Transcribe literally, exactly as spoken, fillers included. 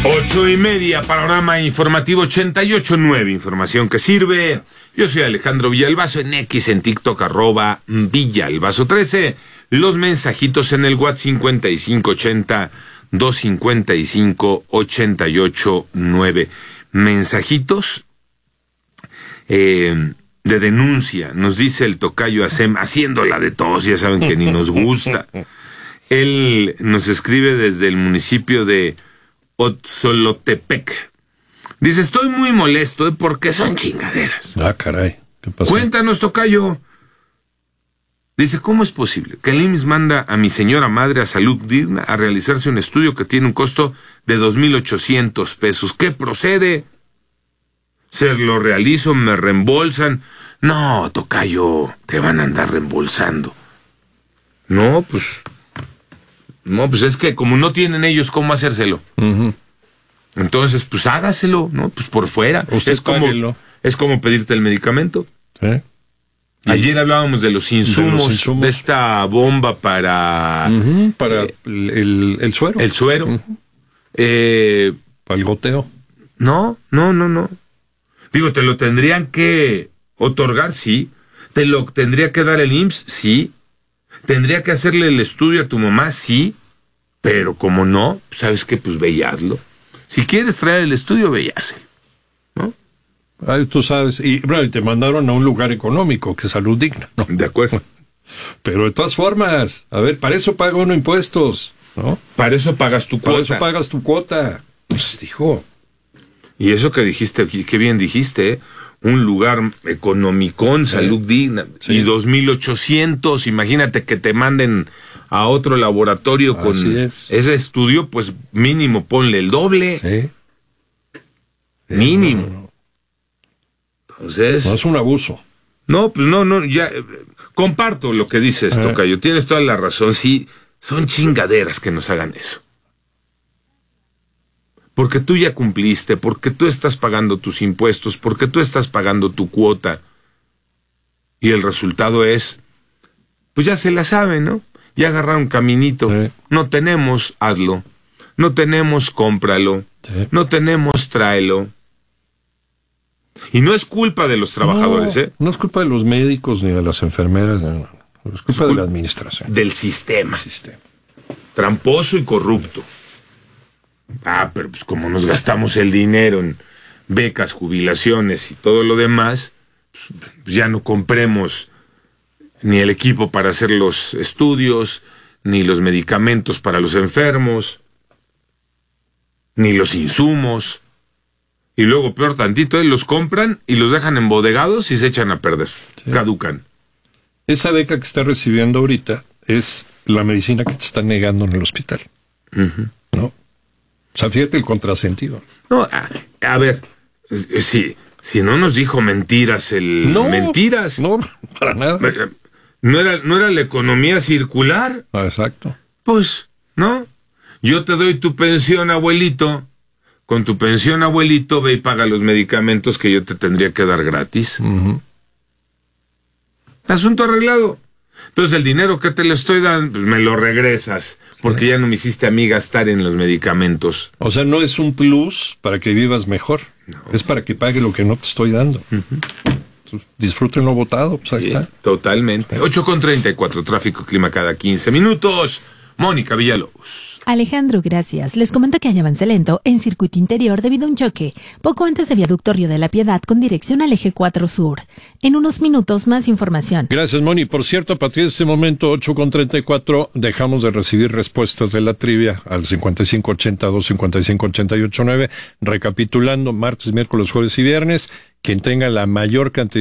Ocho y media, panorama informativo ochenta y ocho nueve, información que sirve. Yo soy Alejandro Villalbazo, en X, en TikTok, arroba Villalbazo trece. Los mensajitos en el WhatsApp cincuenta y cinco ochenta, doscientos cincuenta y cinco, ochenta y ocho nueve. Mensajitos eh, de denuncia, nos dice el tocayo Acem, haciéndola de todos, ya saben que ni nos gusta. Él nos escribe desde el municipio de Otzolotepec. Dice, estoy muy molesto ¿eh? porque son chingaderas. Ah, caray, ¿qué pasó? Cuéntanos, tocayo. Dice, ¿cómo es posible que el I M S S manda a mi señora madre a Salud Digna a realizarse un estudio que tiene un costo de dos mil ochocientos pesos? ¿Qué procede? Se lo realizo, me reembolsan. No, tocayo, te van a andar reembolsando. No, pues... No, pues es que como no tienen ellos cómo hacérselo. Uh-huh. Entonces, pues hágaselo, ¿no? Pues por fuera. Usted es como páguelo. Es como pedirte el medicamento. ¿Sí? Ayer hablábamos de los insumos, de, los insumos. de esta bomba para... Uh-huh, para eh, el, el, el suero. El suero. Uh-huh. Eh, para el goteo. No, no, no, no. Digo, te lo tendrían que otorgar, sí. Te lo tendría que dar el I M S S, sí. Tendría que hacerle el estudio a tu mamá, sí. Pero como no, ¿sabes qué? Pues veíaslo. Si quieres traer el estudio, veíaselo, ¿no? Ay, tú sabes, y bueno, te mandaron a un lugar económico, que es Salud Digna, ¿no? De acuerdo. Pero de todas formas, a ver, para eso paga uno impuestos, ¿no? Para eso pagas tu para cuota. Para eso pagas tu cuota. Pues, dijo. Y eso que dijiste, qué bien dijiste, ¿eh? Un lugar economicón, Salud sí. Digna, sí. Y dos mil ochocientos, imagínate que te manden a otro laboratorio con es. ese estudio, pues mínimo ponle el doble. Sí. Mínimo. No, no, no. Entonces... No es un abuso. No, pues no, no, ya, comparto lo que dices, eh. tocayo, tienes toda la razón, sí, son chingaderas que nos hagan eso. Porque tú ya cumpliste, porque tú estás pagando tus impuestos, porque tú estás pagando tu cuota. Y el resultado es, pues ya se la saben, ¿no? Ya agarraron caminito. Sí. No tenemos, hazlo. No tenemos, cómpralo. Sí. No tenemos, tráelo. Y no es culpa de los trabajadores, no, ¿eh? No es culpa de los médicos ni de las enfermeras, no, no, no. Es culpa es culpa de la administración. Del sistema. sistema. Tramposo y corrupto. Ah, pero pues como nos gastamos el dinero en becas, jubilaciones y todo lo demás, pues ya no compremos ni el equipo para hacer los estudios, ni los medicamentos para los enfermos, ni los insumos. Y luego, peor tantito, ¿eh? Los compran y los dejan embodegados y se echan a perder, sí. Caducan. Esa beca que está recibiendo ahorita es la medicina que te están negando en el hospital. Uh-huh. ¿No? O sea, fíjate el contrasentido. No, a, a ver, si, si no nos dijo mentiras el... No, mentiras. No, para nada. ¿No era, no era la economía circular? Ah, exacto. Pues, ¿no? Yo te doy tu pensión, abuelito. Con tu pensión, abuelito, ve y paga los medicamentos que yo te tendría que dar gratis. Uh-huh. Asunto arreglado. Entonces el dinero que te le estoy dando, pues me lo regresas, porque sí. Ya no me hiciste a mí gastar en los medicamentos. O sea, no es un plus para que vivas mejor, no. Es para que pague lo que no te estoy dando. Uh-huh. Disfruten lo votado, pues ahí sí, está. Totalmente. ocho con treinta y cuatro, tráfico clima cada quince minutos. Mónica Villalobos. Alejandro, gracias. Les comento que hay avance lento en circuito interior debido a un choque, poco antes de viaducto Río de la Piedad con dirección al eje cuatro Sur. En unos minutos, más información. Gracias, Moni. Por cierto, a partir de este momento, ocho con treinta y cuatro, dejamos de recibir respuestas de la trivia al cincuenta y cinco ochenta, dos cincuenta y cinco ochenta y ocho nueve. Recapitulando, martes, miércoles, jueves y viernes, quien tenga la mayor cantidad